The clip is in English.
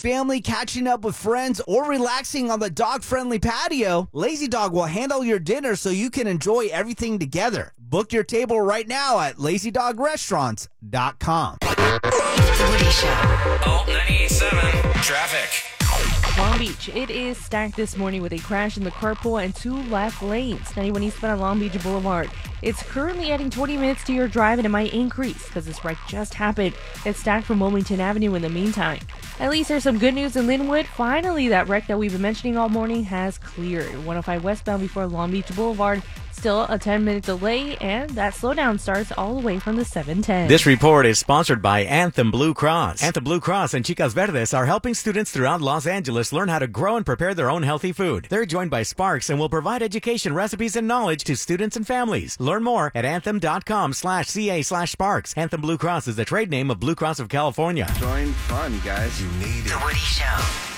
family, catching up with friends, or relaxing on the dog-friendly patio, Lazy Dog will handle your dinner so you can enjoy everything together. Book your table right now at lazydogrestaurants.com. The Woody Show. Alt 98.7 Traffic. Long Beach, it is stacked this morning with a crash in the carpool and 2 left lanes. 91 eastbound on Long Beach Boulevard. It's currently adding 20 minutes to your drive, and it might increase because this wreck just happened. It's stacked from Wilmington Avenue in the meantime. At least there's some good news in Linwood. Finally, that wreck that we've been mentioning all morning has cleared. 105 westbound before Long Beach Boulevard. Still a 10-minute delay, and that slowdown starts all the way from the 710. This report is sponsored by Anthem Blue Cross. Anthem Blue Cross and Chicas Verdes are helping students throughout Los Angeles learn how to grow and prepare their own healthy food. They're joined by Sparks and will provide education, recipes, and knowledge to students and families. Learn more at anthem.com/ca/Sparks. Anthem Blue Cross is the trade name of Blue Cross of California. Join fun, guys. The Woody Show.